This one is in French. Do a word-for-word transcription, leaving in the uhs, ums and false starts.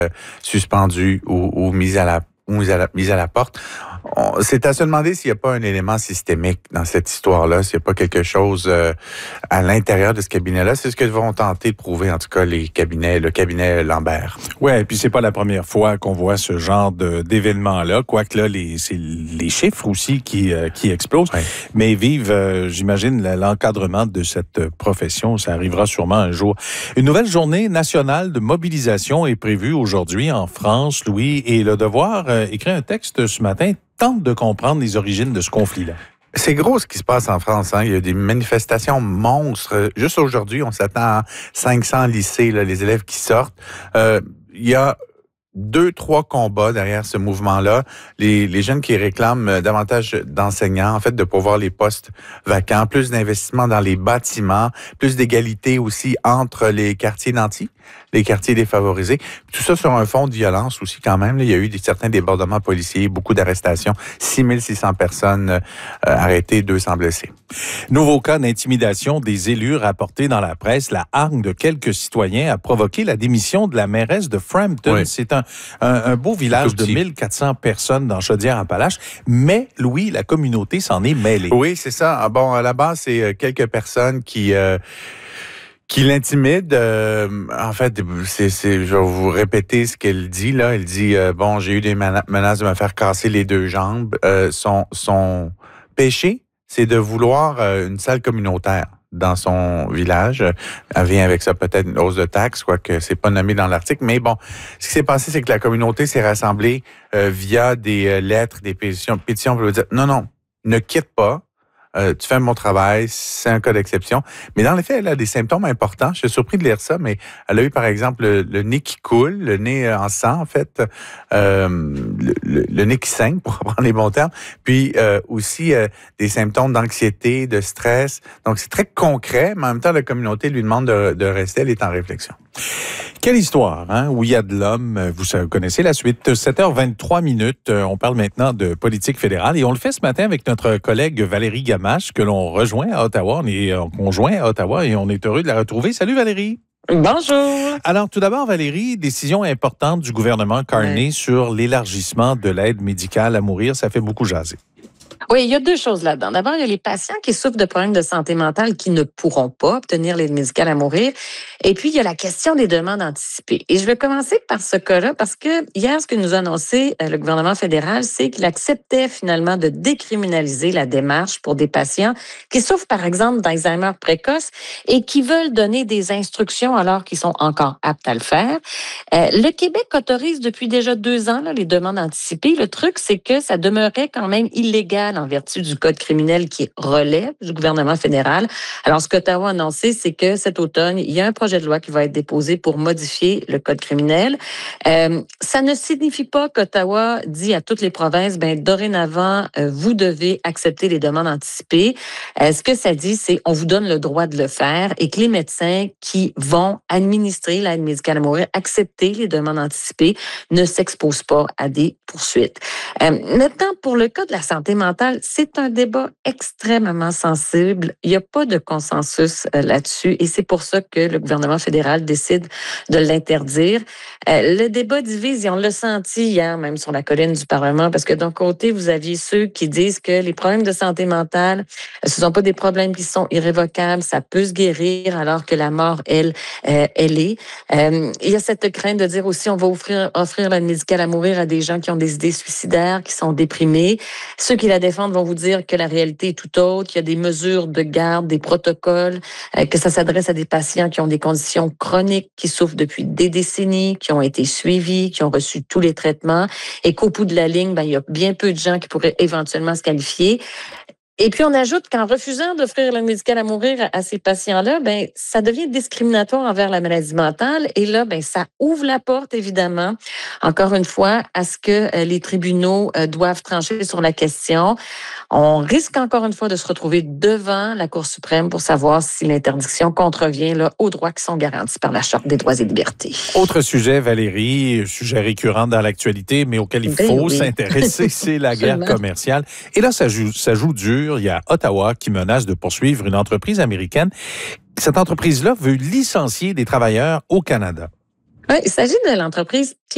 suspendu ou, ou mis à la ou mis à la, mis à la porte. On, c'est à se demander s'il n'y a pas un élément systémique dans cette histoire-là, s'il n'y a pas quelque chose euh, à l'intérieur de ce cabinet-là. C'est ce que vont tenter de prouver, en tout cas, les cabinets, le cabinet Lambert. Oui, et puis c'est pas la première fois qu'on voit ce genre de, d'événements-là, quoique là, les, c'est les chiffres aussi qui, euh, qui explosent. Ouais. Mais vive, euh, j'imagine, l'encadrement de cette profession, ça arrivera sûrement un jour. Une nouvelle journée nationale de mobilisation est prévue aujourd'hui en France, Louis, et Le Devoir euh, écrit un texte ce matin, tente de comprendre les origines de ce conflit-là. C'est gros ce qui se passe en France. Hein? Il y a des manifestations monstres. Juste aujourd'hui, on s'attend à cinq cents lycées, là, les élèves qui sortent. Euh, il y a deux, trois combats derrière ce mouvement-là. Les, les jeunes qui réclament davantage d'enseignants, en fait, de pouvoir les postes vacants, plus d'investissement dans les bâtiments, plus d'égalité aussi entre les quartiers nantis, les quartiers défavorisés. Tout ça sur un fond de violence aussi quand même. Là, il y a eu des, certains débordements policiers, beaucoup d'arrestations, six mille six cents personnes euh, arrêtées, deux cents blessés. Nouveau cas d'intimidation des élus rapporté dans la presse. La hargne de quelques citoyens a provoqué la démission de la mairesse de Frampton. Oui. C'est un, un, un beau village de mille quatre cents personnes dans Chaudière-Appalaches. Mais, Louis, la communauté s'en est mêlée. Oui, c'est ça. Bon, à la base, c'est quelques personnes qui... Euh, qui l'intimide. Euh, en fait, c'est, c'est, je vais vous répéter ce qu'elle dit là. Elle dit euh, bon, j'ai eu des menaces de me faire casser les deux jambes. Euh, son son péché, c'est de vouloir euh, une salle communautaire dans son village. Elle vient avec ça peut-être une hausse de taxes, quoique c'est pas nommé dans l'article. Mais bon, ce qui s'est passé, c'est que la communauté s'est rassemblée euh, via des euh, lettres, des pétitions, pétitions pour lui dire non, non, ne quitte pas. Euh, tu fais mon travail, c'est un cas d'exception. Mais dans les faits, elle a des symptômes importants. Je suis surpris de lire ça, mais elle a eu, par exemple, le, le nez qui coule, le nez en sang, en fait, euh, le, le, le nez qui saigne, pour prendre les bons termes, puis euh, aussi euh, des symptômes d'anxiété, de stress. Donc, c'est très concret, mais en même temps, la communauté lui demande de, de rester, elle est en réflexion. Quelle histoire, hein, où il y a de l'homme. Vous connaissez la suite. sept heures vingt-trois minutes. On parle maintenant de politique fédérale et on le fait ce matin avec notre collègue Valérie Gamache que l'on rejoint à Ottawa. On est conjoint à Ottawa et on est heureux de la retrouver. Salut Valérie. Bonjour. Alors, tout d'abord, Valérie, décision importante du gouvernement Carney ouais. sur l'élargissement de l'aide médicale à mourir. Ça fait beaucoup jaser. Oui, il y a deux choses là-dedans. D'abord, il y a les patients qui souffrent de problèmes de santé mentale qui ne pourront pas obtenir l'aide médicale à mourir. Et puis, il y a la question des demandes anticipées. Et je vais commencer par ce cas-là parce que hier, ce que nous a annoncé le gouvernement fédéral, c'est qu'il acceptait finalement de décriminaliser la démarche pour des patients qui souffrent, par exemple, d'Alzheimer précoce et qui veulent donner des instructions alors qu'ils sont encore aptes à le faire. Euh, le Québec autorise depuis déjà deux ans là, les demandes anticipées. Le truc, c'est que ça demeurait quand même illégal en vertu du code criminel qui relève du gouvernement fédéral. Alors, ce qu'Ottawa a annoncé, c'est que cet automne, il y a un projet de loi qui va être déposé pour modifier le code criminel. Euh, ça ne signifie pas qu'Ottawa dit à toutes les provinces, ben dorénavant, euh, vous devez accepter les demandes anticipées. Euh, ce que ça dit, c'est on vous donne le droit de le faire et que les médecins qui vont administrer l'aide médicale à mourir, accepter les demandes anticipées, ne s'exposent pas à des poursuites. Euh, maintenant, pour le cas de la santé mentale, c'est un débat extrêmement sensible. Il n'y a pas de consensus euh, là-dessus et c'est pour ça que le gouvernement fédéral décide de l'interdire. Euh, le débat divise et on l'a senti hier même sur la colline du Parlement parce que d'un côté, vous aviez ceux qui disent que les problèmes de santé mentale, ce ne sont pas des problèmes qui sont irrévocables, ça peut se guérir alors que la mort, elle, euh, elle est. Euh, il y a cette crainte de dire aussi on va offrir, offrir l'aide médicale à mourir à des gens qui ont des idées suicidaires, qui sont déprimés. Ceux qui la défendent vont vous dire que la réalité est tout autre, qu'il y a des mesures de garde, des protocoles, euh, que ça s'adresse à des patients qui ont des conditions chroniques, qui souffrent depuis des décennies, qui ont été suivis, qui ont reçu tous les traitements et qu'au bout de la ligne, ben, il y a bien peu de gens qui pourraient éventuellement se qualifier. Et puis, on ajoute qu'en refusant d'offrir l'aide médicale à mourir à ces patients-là, ben, ça devient discriminatoire envers la maladie mentale. Et là, ben, ça ouvre la porte, évidemment, encore une fois, à ce que euh, les tribunaux euh, doivent trancher sur la question. On risque encore une fois de se retrouver devant la Cour suprême pour savoir si l'interdiction contrevient là, aux droits qui sont garantis par la Charte des droits et libertés. Autre sujet, Valérie, sujet récurrent dans l'actualité, mais auquel il ben faut oui. s'intéresser, c'est la guerre commerciale. Et là, ça joue, ça joue dur. Il y a Ottawa qui menace de poursuivre une entreprise américaine. Cette entreprise-là veut licencier des travailleurs au Canada. Oui, il s'agit de l'entreprise